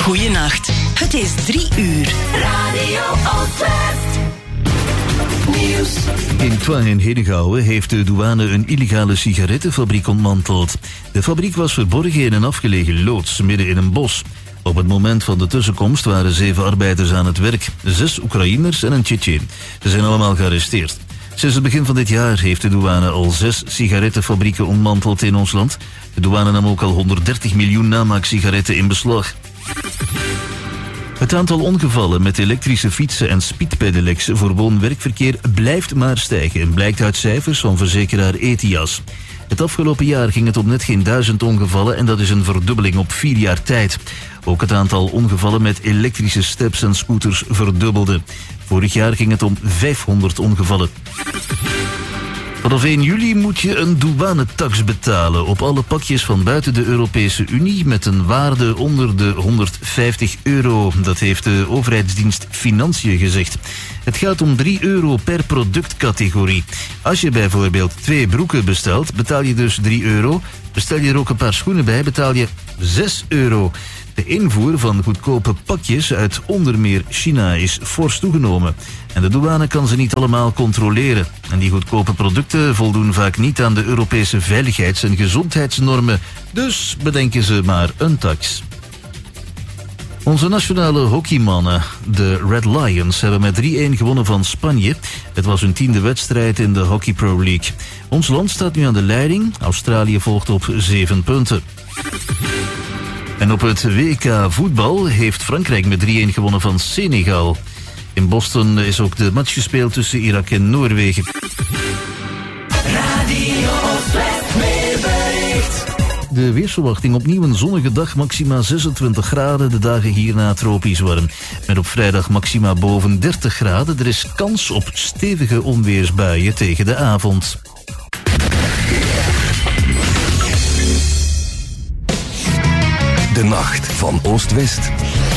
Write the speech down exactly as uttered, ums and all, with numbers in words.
Goeienacht. Het is drie uur. Radio Oostwest. Nieuws. In Twan in Henegouwen heeft de douane een illegale sigarettenfabriek ontmanteld. De fabriek was verborgen in een afgelegen loods, midden in een bos. Op het moment van de tussenkomst waren zeven arbeiders aan het werk. Zes Oekraïners en een Tsjetsjen. Ze zijn allemaal gearresteerd. Sinds het begin van dit jaar heeft de douane al zes sigarettenfabrieken ontmanteld in ons land. De douane nam ook al honderddertig miljoen namaaksigaretten in beslag. Het aantal ongevallen met elektrische fietsen en speedpedelecs voor woon-werkverkeer blijft maar stijgen, blijkt uit cijfers van verzekeraar Etias. Het afgelopen jaar ging het om net geen duizend ongevallen en dat is een verdubbeling op vier jaar tijd. Ook het aantal ongevallen met elektrische steps en scooters verdubbelde. Vorig jaar ging het om vijfhonderd ongevallen. Vanaf één juli moet je een douanetax betalen op alle pakjes van buiten de Europese Unie met een waarde onder de honderdvijftig euro. Dat heeft de overheidsdienst Financiën gezegd. Het gaat om drie euro per productcategorie. Als je bijvoorbeeld twee broeken bestelt, betaal je dus drie euro. Bestel je er ook een paar schoenen bij, betaal je zes euro. De invoer van goedkope pakjes uit onder meer China is fors toegenomen. En de douane kan ze niet allemaal controleren. En die goedkope producten voldoen vaak niet aan de Europese veiligheids- en gezondheidsnormen. Dus bedenken ze maar een tax. Onze nationale hockeymannen, de Red Lions, hebben met drie-een gewonnen van Spanje. Het was hun tiende wedstrijd in de Hockey Pro League. Ons land staat nu aan de leiding. Australië volgt op zeven punten. En op het W K voetbal heeft Frankrijk met drie-een gewonnen van Senegal. In Boston is ook de match gespeeld tussen Irak en Noorwegen. Radio Oostwest weerbericht. De weersverwachting: opnieuw een zonnige dag, maxima zesentwintig graden. De dagen hierna tropisch warm. Met op vrijdag maxima boven dertig graden. Er is kans op stevige onweersbuien tegen de avond. De nacht van Oost-West.